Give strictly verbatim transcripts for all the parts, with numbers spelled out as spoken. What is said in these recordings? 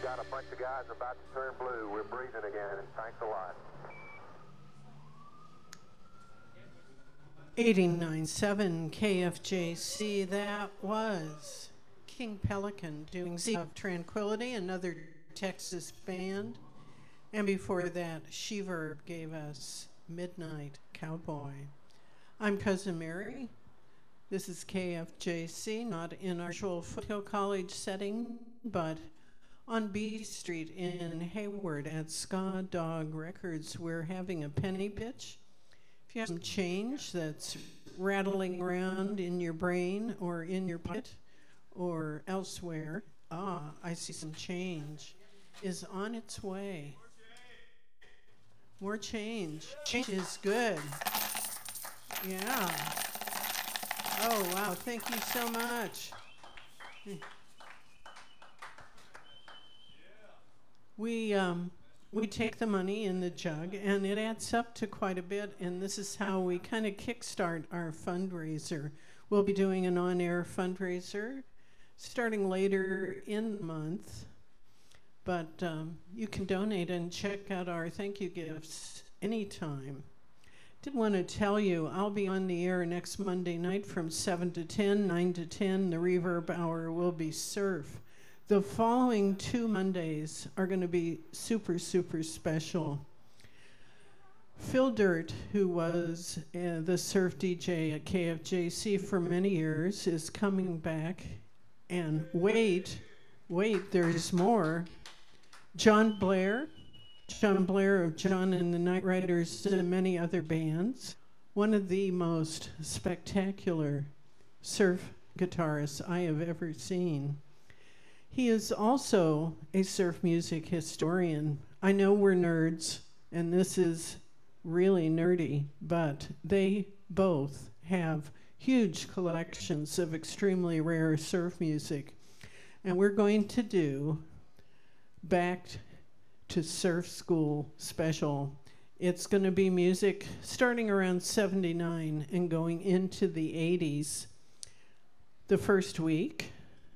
got a bunch of guys about to turn blue. We're breathing again. Thanks a lot. eighty-nine point seven K F J C, that was King Pelican doing Sea of Tranquility, another Texas band. And before that, She-Verb gave us Midnight Cowboy. I'm Cousin Mary. This is K F J C, not in our usual Foothill College setting, but on B Street in Hayward at Ska Dog Records. We're having a penny pitch. If you have some change that's rattling around in your brain or in your pocket or elsewhere, ah, I see some change is on its way. More change. Change is good. Yeah. Oh, wow. Thank you so much. We um, we take the money in the jug, and it adds up to quite a bit, and this is how we kind of kickstart our fundraiser. We'll be doing an on-air fundraiser starting later in the month, but um, you can donate and check out our thank you gifts anytime. Did want to tell you, I'll be on the air next Monday night from seven to ten, nine to ten. The Reverb Hour will be surf. The following two Mondays are going to be super, super special. Phil Dirt, who was uh, the surf D J at K F J C for many years, is coming back. And wait, wait, there's more. John Blair, John Blair of John and the Night Riders and many other bands, one of the most spectacular surf guitarists I have ever seen. He is also a surf music historian. I know we're nerds, and this is really nerdy, but they both have huge collections of extremely rare surf music. And we're going to do Back to Surf School special. It's going to be music starting around seventy-nine and going into the eighties. The first week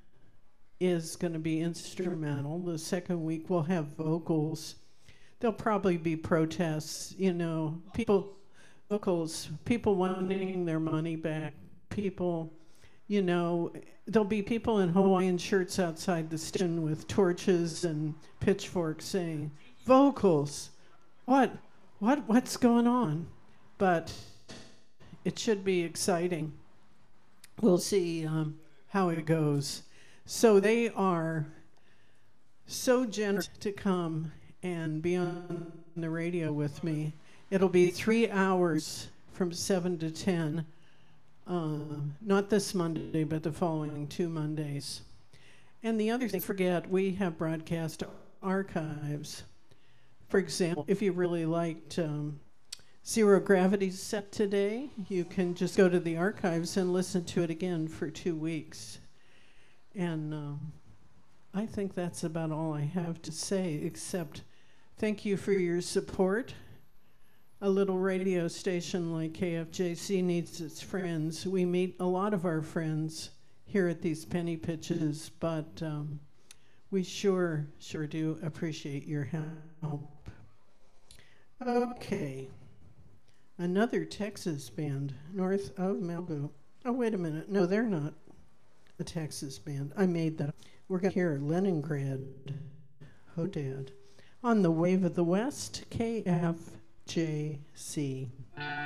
is going to be instrumental. The second week we'll have vocals. There'll probably be protests, you know, people, vocals, people wanting their money back, people, you know, there'll be people in Hawaiian shirts outside the station with torches and pitchforks saying, vocals, what, what, what's going on? But it should be exciting. We'll see um, how it goes. So they are so generous to come and be on the radio with me. It'll be three hours from seven to ten. Uh, not this Monday, but the following two Mondays. And the other thing, forget, we have broadcast archives. For example, if you really liked um, Zero Gravity's set today, you can just go to the archives and listen to it again for two weeks. And um, I think that's about all I have to say, except thank you for your support. A little radio station like K F J C needs its friends. We meet a lot of our friends here at these penny pitches, but um, we sure, sure do appreciate your help. Okay. Another Texas band north of Malibu. Oh, wait a minute. No, they're not a Texas band. I made that up. We're going to hear Leningrad, Hodad. On the Wave of the West, K F J C.